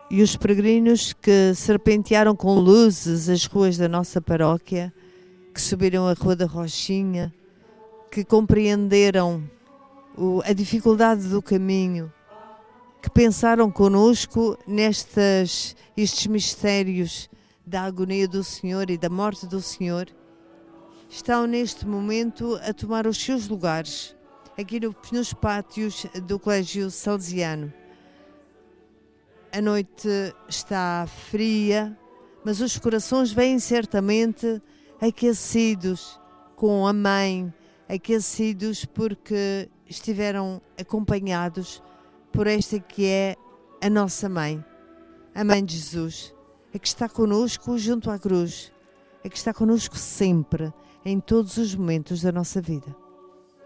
e os peregrinos que serpentearam com luzes as ruas da nossa paróquia, que subiram a Rua da Rochinha, que compreenderam a dificuldade do caminho, que pensaram connosco estes mistérios da agonia do Senhor e da morte do Senhor, estão neste momento a tomar os seus lugares aqui nos pátios do Colégio Salesiano. A noite está fria, mas os corações vêm certamente aquecidos com a Mãe, aquecidos porque estiveram acompanhados por esta que é a nossa Mãe, a Mãe de Jesus, a que está connosco junto à cruz, a que está connosco sempre, em todos os momentos da nossa vida.